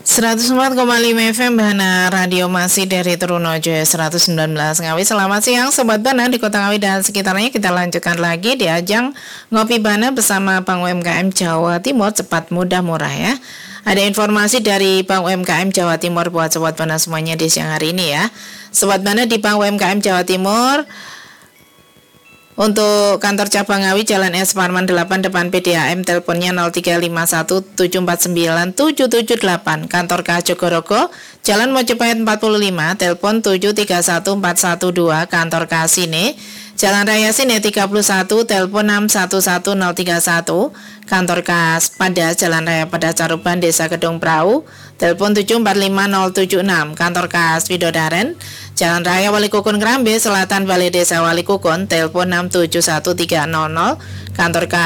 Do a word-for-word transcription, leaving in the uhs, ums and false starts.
seratus empat koma lima F M Bana Radio masih dari Trunojoyo seratus sembilan belas Ngawi. Selamat siang Sobat Bana di Kota Ngawi dan sekitarnya. Kita lanjutkan lagi di ajang Ngopi Bana bersama Bank U M K M Jawa Timur, cepat mudah murah ya. Ada informasi dari Bank U M K M Jawa Timur buat Sobat Bana semuanya di siang hari ini ya. Sobat Bana di Bank U M K M Jawa Timur, untuk kantor cabang Ngawi Jalan S Parman delapan depan P D A M, teleponnya nol tiga lima satu tujuh empat sembilan tujuh tujuh delapan. Kantor K Jogorogo Jalan Mojopahit empat puluh lima, telepon tujuh tiga satu empat satu dua. Kantor K Sine Jalan Raya Sine tiga puluh satu, telepon enam satu satu nol tiga satu. Kantor K Pada Jalan Raya Pada Caruban Desa Gedung Prau, telepon tujuh empat lima nol tujuh enam. Kantor K Widodaren Jalan Raya Wali Kukun Krambe Selatan Balai Desa Wali Kukun, telepon enam tujuh satu tiga nol nol. Kantor K